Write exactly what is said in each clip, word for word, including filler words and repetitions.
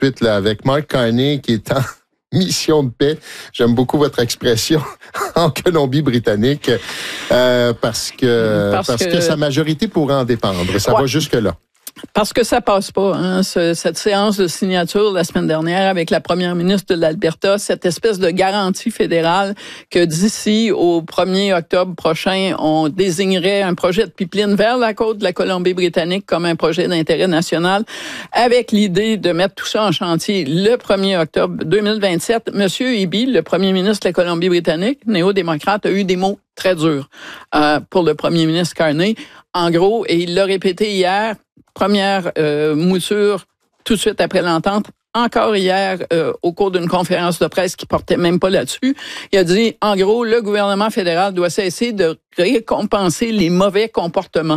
suite là, avec Mark Carney qui est en mission de paix. J'aime beaucoup votre expression en Colombie-Britannique euh, parce que parce, parce que... que sa majorité pourrait en dépendre. Ça ouais. va jusque-là. Parce que ça passe pas, hein, ce, cette séance de signature la semaine dernière avec la première ministre de l'Alberta, cette espèce de garantie fédérale que d'ici au premier octobre prochain, on désignerait un projet de pipeline vers la côte de la Colombie-Britannique comme un projet d'intérêt national, avec l'idée de mettre tout ça en chantier le premier octobre deux mille vingt-sept. Monsieur Eby, le premier ministre de la Colombie-Britannique, néo-démocrate, a eu des mots très durs euh, pour le premier ministre Carney. En gros, et il l'a répété hier, première euh, mouture tout de suite après l'entente, encore hier euh, au cours d'une conférence de presse qui portait même pas là-dessus. Il a dit, en gros, le gouvernement fédéral doit cesser de récompenser les mauvais comportements.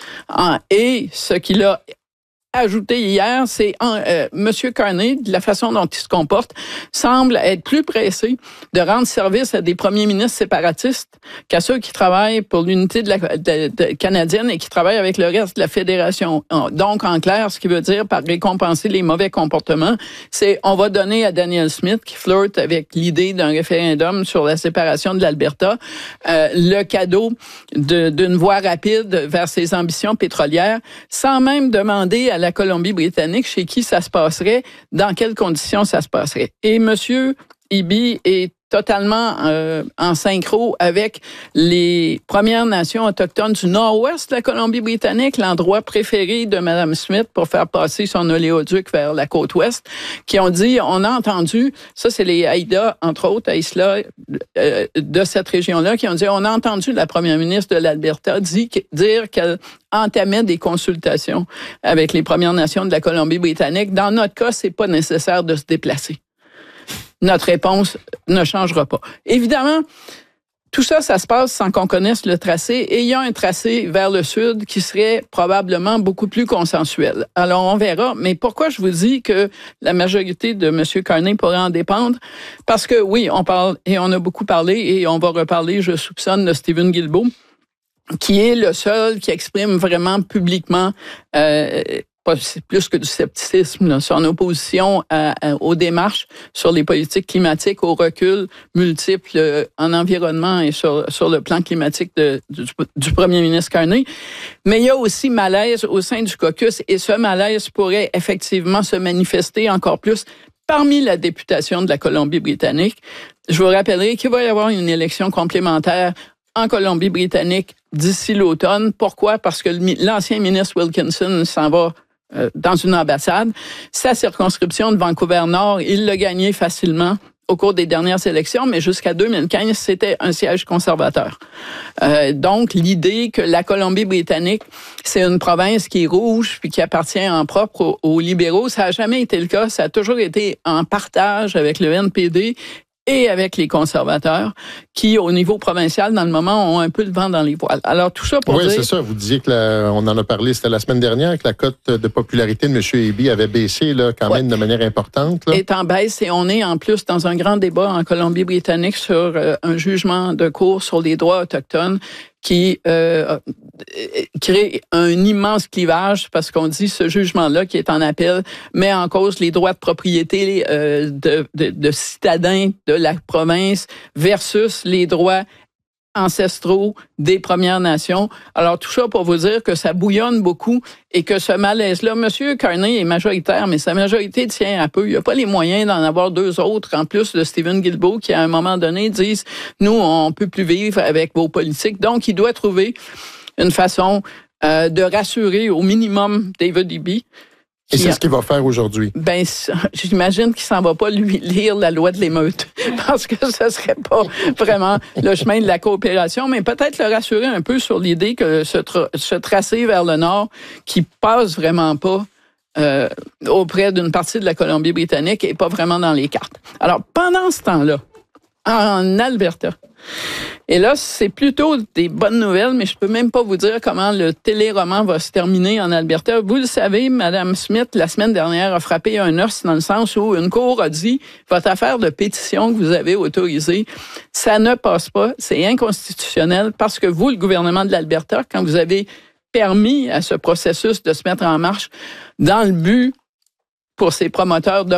Ah, et ce qu'il a ajouté hier, c'est euh, Monsieur Carney, de la façon dont il se comporte, semble être plus pressé de rendre service à des premiers ministres séparatistes qu'à ceux qui travaillent pour l'unité de la de, de, canadienne et qui travaillent avec le reste de la fédération. Donc, en clair, ce qui veut dire par récompenser les mauvais comportements, c'est on va donner à Danielle Smith, qui flirte avec l'idée d'un référendum sur la séparation de l'Alberta, euh, le cadeau de, d'une voie rapide vers ses ambitions pétrolières, sans même demander à la Colombie-Britannique, chez qui ça se passerait, dans quelles conditions ça se passerait. Et Monsieur Eby est totalement euh, en synchro avec les Premières Nations autochtones du nord-ouest de la Colombie-Britannique, l'endroit préféré de Mme Smith pour faire passer son oléoduc vers la côte ouest, qui ont dit, on a entendu, ça c'est les Haïda, entre autres, Haïsla, euh, de cette région-là, qui ont dit, on a entendu la première ministre de l'Alberta dit, dire qu'elle entamait des consultations avec les Premières Nations de la Colombie-Britannique. Dans notre cas, c'est pas nécessaire de se déplacer. Notre réponse ne changera pas. Évidemment, tout ça, ça se passe sans qu'on connaisse le tracé. Et il y a un tracé vers le sud qui serait probablement beaucoup plus consensuel. Alors, on verra. Mais pourquoi je vous dis que la majorité de M. Carney pourrait en dépendre? Parce que oui, on parle, et on a beaucoup parlé, et on va reparler, je soupçonne, de Stephen Guilbeault, qui est le seul qui exprime vraiment publiquement euh, c'est plus que du scepticisme, là, son opposition à, à, aux démarches sur les politiques climatiques, au recul multiple euh, en environnement et sur, sur le plan climatique de, du, du premier ministre Carney. Mais il y a aussi malaise au sein du caucus et ce malaise pourrait effectivement se manifester encore plus parmi la députation de la Colombie-Britannique. Je vous rappellerai qu'il va y avoir une élection complémentaire en Colombie-Britannique d'ici l'automne. Pourquoi? Parce que l'ancien ministre Wilkinson s'en va euh, dans une ambassade. Sa circonscription de Vancouver-Nord, il l'a gagnée facilement au cours des dernières élections, mais jusqu'à deux mille quinze, c'était un siège conservateur. Euh, donc, l'idée que la Colombie-Britannique, c'est une province qui est rouge puis qui appartient en propre aux, aux libéraux, ça n'a jamais été le cas. Ça a toujours été en partage avec le N P D et avec les conservateurs, qui, au niveau provincial, dans le moment, ont un peu le vent dans les voiles. Alors, tout ça pour oui, dire... Oui, c'est ça. Vous disiez que, la, on en a parlé, c'était la semaine dernière, que la cote de popularité de M. Eby avait baissé là, quand ouais. même de manière importante. Là. Est en baisse et on est en plus dans un grand débat en Colombie-Britannique sur euh, un jugement de cour sur les droits autochtones qui euh, crée un immense clivage parce qu'on dit ce jugement-là qui est en appel met en cause les droits de propriété euh, de, de, de citadins de la province versus les droits ancestraux des Premières Nations. Alors, tout ça pour vous dire que ça bouillonne beaucoup et que ce malaise-là, M. Carney est majoritaire, mais sa majorité tient un peu. Il n'y a pas les moyens d'en avoir deux autres, en plus de Stephen Guilbeault, qui, à un moment donné, disent « Nous, on peut plus vivre avec vos politiques. » Donc, il doit trouver une façon euh, de rassurer au minimum David Eby. Et c'est ce qu'il va faire aujourd'hui. Ben, j'imagine qu'il s'en va pas lui lire la loi de l'émeute, parce que ce serait pas vraiment le chemin de la coopération, mais peut-être le rassurer un peu sur l'idée que ce, tra- ce tracé vers le nord, qui passe vraiment pas euh, auprès d'une partie de la Colombie-Britannique, est pas vraiment dans les cartes. Alors, pendant ce temps-là, en Alberta, et là, c'est plutôt des bonnes nouvelles, mais je peux même pas vous dire comment le téléroman va se terminer en Alberta. Vous le savez, Mme Smith, la semaine dernière, a frappé un os dans le sens où une cour a dit « Votre affaire de pétition que vous avez autorisée, ça ne passe pas, c'est inconstitutionnel parce que vous, le gouvernement de l'Alberta, quand vous avez permis à ce processus de se mettre en marche dans le but pour ses promoteurs de